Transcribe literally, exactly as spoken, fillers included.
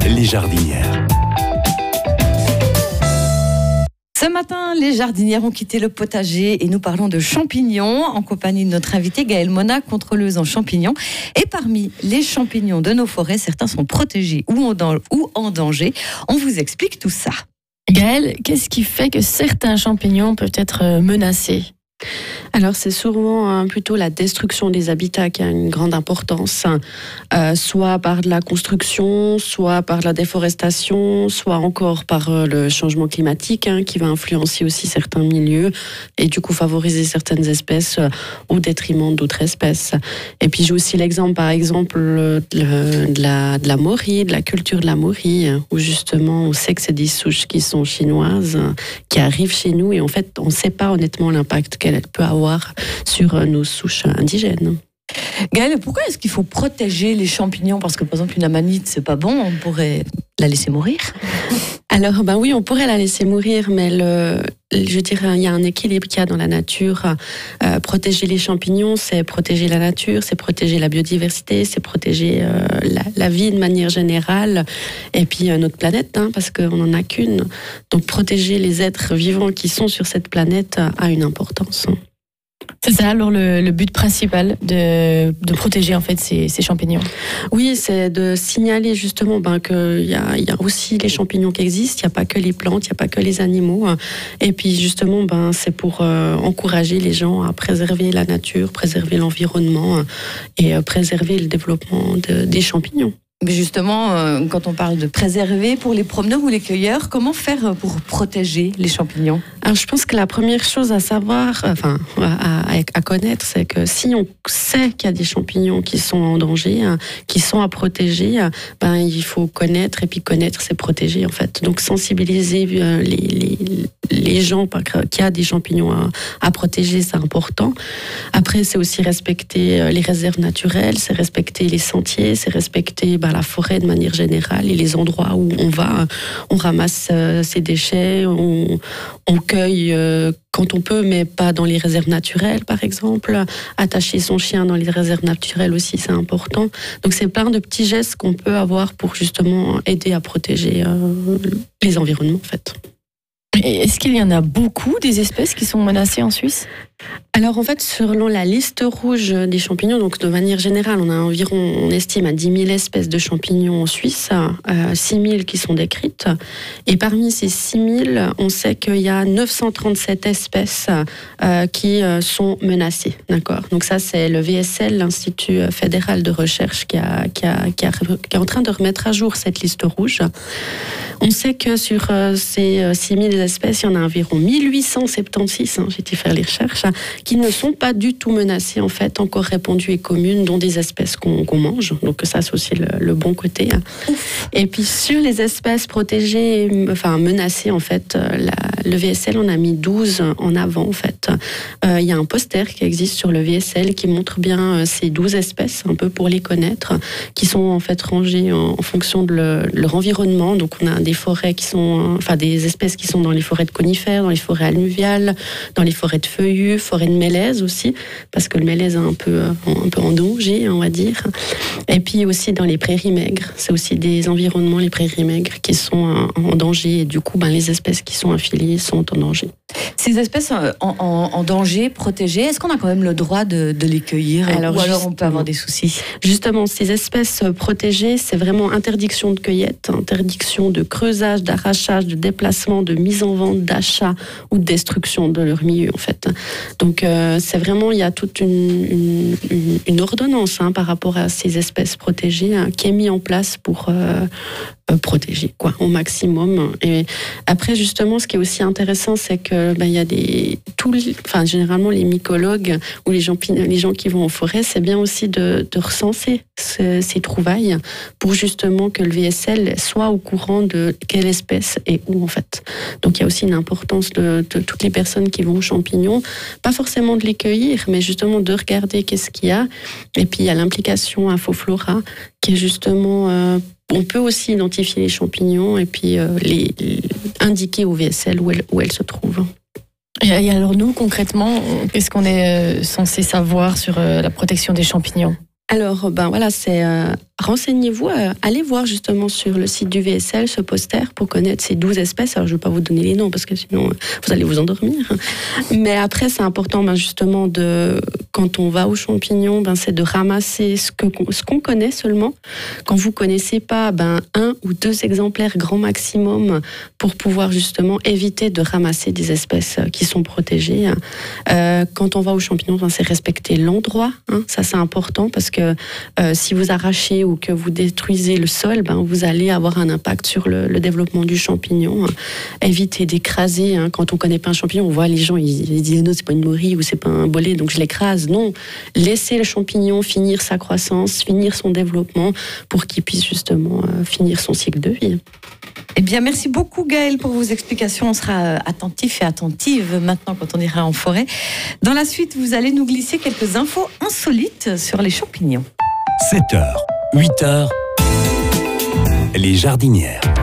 les jardinières. Ce matin, les jardinières ont quitté le potager et nous parlons de champignons en compagnie de notre invitée Gaëlle Mona, contrôleuse en champignons. Et parmi les champignons de nos forêts, certains sont protégés ou en, ou en danger. On vous explique tout ça. Gaëlle, qu'est-ce qui fait que certains champignons peuvent être menacés ? Alors c'est souvent hein, plutôt la destruction des habitats qui a une grande importance, euh, soit par de la construction, soit par la déforestation, soit encore par euh, le changement climatique hein, qui va influencer aussi certains milieux et du coup favoriser certaines espèces euh, au détriment d'autres espèces. Et puis j'ai aussi l'exemple par exemple le, de, la, de la morie, de la culture de la morie, où justement on sait que c'est des souches qui sont chinoises, qui arrivent chez nous et en fait on ne sait pas honnêtement l'impact qu'elle peut avoir sur nos souches indigènes. Gaëlle, pourquoi est-ce qu'il faut protéger les champignons ? Parce que par exemple une amanite, c'est pas bon, on pourrait la laisser mourir. Alors ben oui, on pourrait la laisser mourir, mais le, je dirais il y a un équilibre qu'il y a dans la nature. Euh, protéger les champignons, c'est protéger la nature, c'est protéger la biodiversité, c'est protéger euh, la, la vie de manière générale, et puis euh, notre planète, hein, parce qu'on n'en a qu'une. Donc protéger les êtres vivants qui sont sur cette planète a une importance. C'est ça alors le, le but principal de, de protéger en fait ces, ces champignons. Oui, c'est de signaler justement ben, qu'il y a, il y a aussi les champignons qui existent, il n'y a pas que les plantes, il n'y a pas que les animaux. Et puis justement, ben, c'est pour euh, encourager les gens à préserver la nature, préserver l'environnement et euh, préserver le développement de, des champignons. Mais justement, euh, quand on parle de préserver pour les promeneurs ou les cueilleurs, comment faire pour protéger les champignons ? Alors, je pense que la première chose à savoir, enfin, à, à, à connaître, c'est que si on sait qu'il y a des champignons qui sont en danger, hein, qui sont à protéger, ben, il faut connaître et puis connaître, c'est protéger en fait. Donc, sensibiliser euh, les, les, les gens qu'il y a des champignons à, à protéger, c'est important. Après, c'est aussi respecter les réserves naturelles, c'est respecter les sentiers, c'est respecter ben, la forêt de manière générale et les endroits où on va, on ramasse euh, ses déchets, on, on cueille euh, quand on peut, mais pas dans les réserves naturelles, par exemple. Attacher son chien dans les réserves naturelles aussi, c'est important. Donc c'est plein de petits gestes qu'on peut avoir pour justement aider à protéger euh, les environnements, en fait. Et est-ce qu'il y en a beaucoup des espèces qui sont menacées en Suisse ? Alors en fait, selon la liste rouge des champignons, donc de manière générale, on a environ, on estime à dix mille espèces de champignons en Suisse, euh, six mille qui sont décrites. Et parmi ces six mille, on sait qu'il y a neuf cent trente-sept espèces euh, qui euh, sont menacées. D'accord ? Donc ça, c'est le V S L, l'Institut fédéral de recherche, qui, a, qui, a, qui, a, qui est en train de remettre à jour cette liste rouge. On sait que sur euh, ces euh, six mille espèces, il y en a environ mille huit cent soixante-seize, hein, j'ai été faire les recherches, qui ne sont pas du tout menacées, en fait, encore répandues et communes, dont des espèces qu'on, qu'on mange. Donc ça, c'est aussi le, le bon côté. Ouf. Et puis sur les espèces protégées, enfin menacées, en fait, la, le V S L en a mis douze en avant, en fait. Euh, il y a un poster qui existe sur le V S L qui montre bien ces douze espèces, un peu pour les connaître, qui sont en fait rangées en, en fonction de, le, de leur environnement. Donc on a des forêts qui sont, enfin des espèces qui sont dans les forêts de conifères, dans les forêts alluviales, dans les forêts de feuillus, forêts de mélèzes aussi, parce que le mélèze est un peu, un peu en danger, on va dire. Et puis aussi dans les prairies maigres. C'est aussi des environnements, les prairies maigres, qui sont en danger. Et du coup, ben, les espèces qui sont affiliées sont en danger. Ces espèces en, en, en danger, protégées, est-ce qu'on a quand même le droit de, de les cueillir ? alors, Ou alors on peut avoir des soucis ? Justement, ces espèces protégées, c'est vraiment interdiction de cueillette, interdiction de creusage, d'arrachage, de déplacement, de mise en vente, d'achat ou de destruction de leur milieu, en fait. Donc, euh, c'est vraiment, il y a toute une, une, une, une ordonnance hein, par rapport à ces espèces protégées hein, qui est mise en place pour euh, euh, protéger, quoi, au maximum. Et après, justement, ce qui est aussi intéressant, c'est que ben, il y a des, tous les, enfin, généralement, les mycologues ou les gens, les gens qui vont en forêt, c'est bien aussi de, de recenser ce, ces trouvailles pour justement que le V S L soit au courant de quelle espèce et où, en fait. Donc, il y a aussi une importance de, de toutes les personnes qui vont aux champignons, pas forcément de les cueillir, mais justement de regarder qu'est-ce qu'il y a. Et puis, il y a l'implication Infoflora, qui est justement... Euh, on peut aussi identifier les champignons et puis euh, les, les indiquer au V S L où elles, où elles se trouvent. Et alors nous, concrètement, qu'est-ce qu'on est censé savoir sur la protection des champignons ? Alors, ben voilà, c'est euh, renseignez-vous, euh, allez voir justement sur le site du V S L ce poster pour connaître ces douze espèces. Alors, je ne vais pas vous donner les noms parce que sinon, euh, vous allez vous endormir. Mais après, c'est important ben, justement, de, quand on va aux champignons, ben, c'est de ramasser ce, que, ce qu'on connaît seulement. Quand vous ne connaissez pas, ben, un ou deux exemplaires grand maximum pour pouvoir justement éviter de ramasser des espèces qui sont protégées. Euh, quand on va aux champignons, ben, c'est respecter l'endroit. Hein, ça, c'est important parce que que euh, si vous arrachez ou que vous détruisez le sol, ben, vous allez avoir un impact sur le, le développement du champignon. Évitez d'écraser. Hein. Quand on ne connaît pas un champignon, on voit les gens, ils, ils disent non, c'est pas une morille ou c'est pas un bolet, donc je l'écrase. Non, laissez le champignon finir sa croissance, finir son développement pour qu'il puisse justement euh, finir son cycle de vie. Eh bien, merci beaucoup Gaëlle pour vos explications. On sera attentif et attentive maintenant quand on ira en forêt. Dans la suite, vous allez nous glisser quelques infos insolites sur les champignons. sept heures, huit heures, les jardinières.